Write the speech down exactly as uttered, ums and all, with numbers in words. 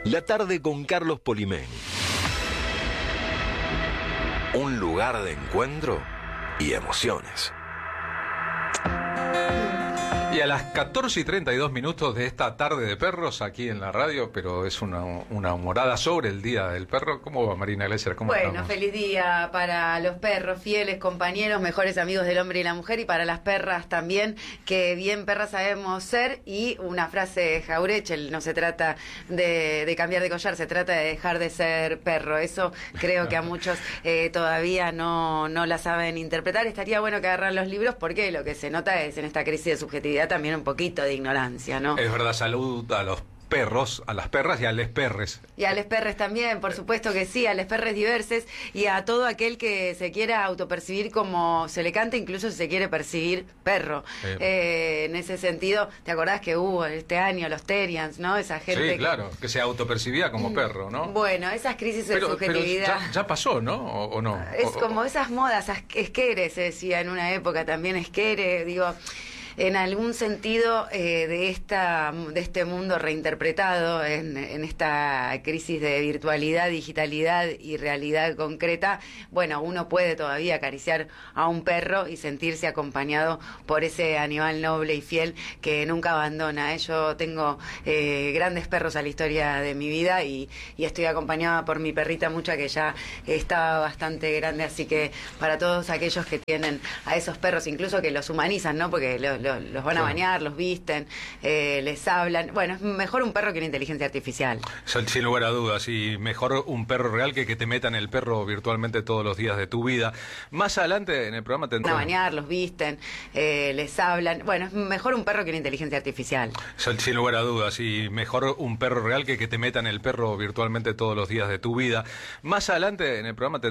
La tarde con Carlos Polimeni. Un lugar de encuentro y emociones. Y a las catorce y treinta y dos minutos de esta tarde de perros aquí en la radio, pero es una, una morada sobre el Día del Perro. ¿Cómo va, Marina Iglesias? ¿Cómo Bueno, estamos? feliz día para los perros, fieles compañeros, mejores amigos del hombre y la mujer, y para las perras también, que bien perras sabemos ser. Y una frase de Jauretche: no se trata de, de cambiar de collar, se trata de dejar de ser perro. Eso creo que a muchos eh, todavía no, no la saben interpretar. Estaría bueno que agarran los libros, porque lo que se nota es en esta crisis de subjetividad también un poquito de ignorancia, ¿no? Es verdad, salud a los perros, a las perras y a les perres. Y a les perres también, por supuesto que sí, a les perres diverses, y a todo aquel que se quiera autopercibir como se le canta, incluso si se quiere percibir perro. Sí. Eh, en ese sentido, ¿te acordás que hubo este año los Terians, ¿no? Esa gente. Sí, claro, que, que se autopercibía como perro, ¿no? Bueno, esas crisis de Pero, pero subjetividad. ya, ya pasó, ¿no? ¿O, o no? Es O- como esas modas, as- esquere se decía en una época también, esquere, digo, en algún sentido eh, de esta de este mundo reinterpretado en, en esta crisis de virtualidad, digitalidad y realidad concreta. Bueno, uno puede todavía acariciar a un perro y sentirse acompañado por ese animal noble y fiel que nunca abandona, ¿eh? Yo tengo eh, grandes perros a la historia de mi vida, y, y estoy acompañada por mi perrita Mucha, que ya está bastante grande, así que para todos aquellos que tienen a esos perros, incluso que los humanizan, ¿no? Porque los, los, los van a bañar, los visten, eh, les hablan. Bueno, es mejor un perro que una inteligencia artificial. Sin sin lugar a dudas, y mejor un perro real que que te metan el perro virtualmente todos los días de tu vida. Más adelante en el programa te Van a bañar, los visten, eh, les hablan. Bueno, es mejor un perro que una inteligencia artificial. Sin sin lugar a dudas, y mejor un perro real que que te metan el perro virtualmente todos los días de tu vida. Más adelante en el programa te